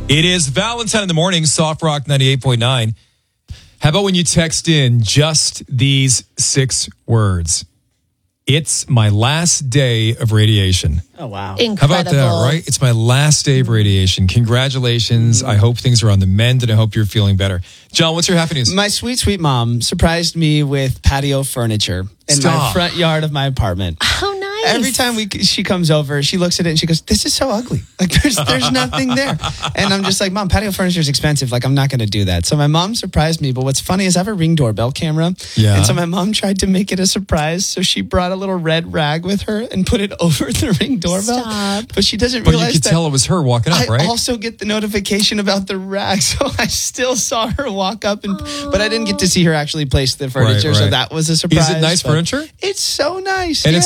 It is Valentine in the morning, Soft Rock 98.9. How about when you text in just these 6 words? It's my last day of radiation. Oh, wow. Incredible. How about that, right? It's my last day of radiation. Congratulations. I hope things are on the mend, and I hope you're feeling better. John, what's your happy news? My sweet, sweet mom surprised me with patio furniture in my front yard of my apartment. How nice. Every time she comes over, she looks at it and she goes, "This is so ugly. Like there's nothing there." And I'm just like, "Mom, patio furniture is expensive. Like I'm not going to do that." So my mom surprised me. But what's funny is I have a Ring doorbell camera. Yeah. And so my mom tried to make it a surprise. So she brought a little red rag with her and put it over the Ring doorbell. Stop. But she doesn't But realize you could tell it was her walking up, right? I also get the notification about the rag. So I still saw her walk up, but I didn't get to see her actually place the furniture. Right. So that was a surprise. Is it nice furniture? It's so nice. And yeah. it's